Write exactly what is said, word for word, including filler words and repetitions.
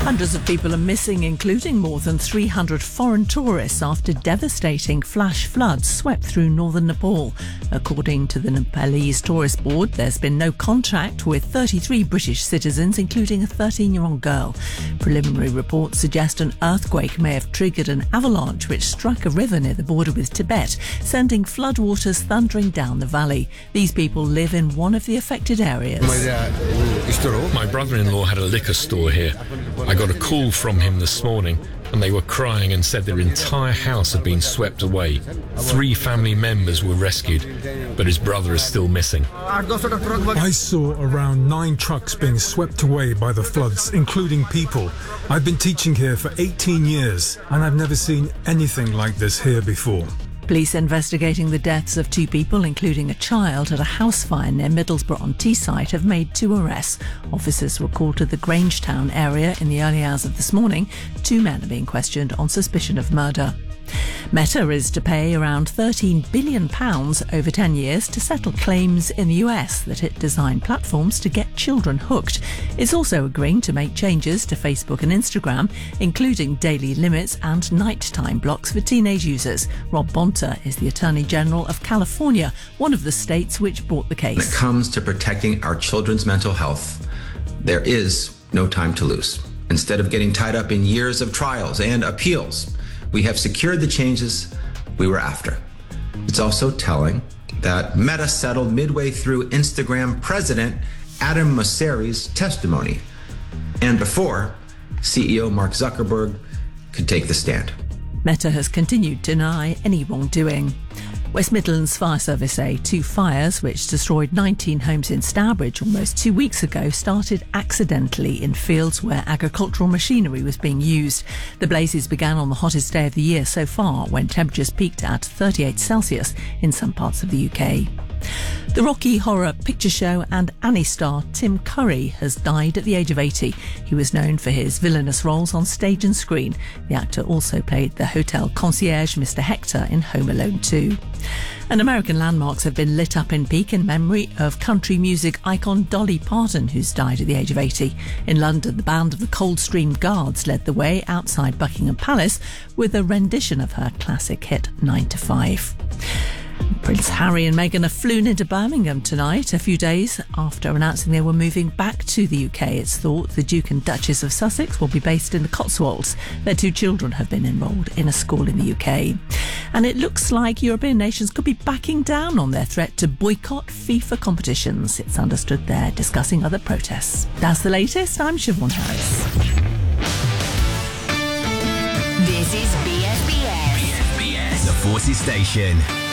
Hundreds of people are missing, including more than three hundred foreign tourists, after devastating flash floods swept through northern Nepal. According to the Nepalese Tourist Board, there's been no contact with thirty-three British citizens, including a thirteen-year-old girl. Preliminary reports suggest an earthquake may have triggered an avalanche which struck a river near the border with Tibet, sending floodwaters thundering down the valley. These people live in one of the affected areas. My brother-in-law had a liquor store here. I got a call from him this morning and they were crying and said their entire house had been swept away. Three family members were rescued, but his brother is still missing. I saw around nine trucks being swept away by the floods, including people. I've been teaching here for eighteen years and I've never seen anything like this here before. Police investigating the deaths of two people, including a child, at a house fire near Middlesbrough-on-Teesside have made two arrests. Officers were called to the Grangetown area in the early hours of this morning. Two men are being questioned on suspicion of murder. Meta is to pay around thirteen billion pounds over ten years to settle claims in the U S that it designed platforms to get children hooked. It's also agreeing to make changes to Facebook and Instagram, including daily limits and nighttime blocks for teenage users. Rob Bonta is the Attorney General of California, one of the states which brought the case. When it comes to protecting our children's mental health, there is no time to lose. Instead of getting tied up in years of trials and appeals, we have secured the changes we were after. It's also telling that Meta settled midway through Instagram president Adam Mosseri's testimony, and before C E O Mark Zuckerberg could take the stand. Meta has continued to deny any wrongdoing. West Midlands Fire Service say two fires which destroyed nineteen homes in Stourbridge almost two weeks ago started accidentally in fields where agricultural machinery was being used. The blazes began on the hottest day of the year so far, when temperatures peaked at thirty-eight Celsius in some parts of the U K. The Rocky Horror Picture Show and Annie star Tim Curry has died at the age of eighty. He was known for his villainous roles on stage and screen. The actor also played the hotel concierge Mister Hector in Home Alone two. And American landmarks have been lit up in Peak in memory of country music icon Dolly Parton, who's died at the age of eighty. In London, the band of the Coldstream Guards led the way outside Buckingham Palace with a rendition of her classic hit nine to five. Prince Harry and Meghan have flown into Birmingham tonight, a few days after announcing they were moving back to the U K. It's thought the Duke and Duchess of Sussex will be based in the Cotswolds. Their two children have been enrolled in a school in the U K. And it looks like European nations could be backing down on their threat to boycott FIFA competitions. It's understood they're discussing other protests. That's the latest. I'm Siobhan Harris. This is B S B S. B S B S. The Forces Station.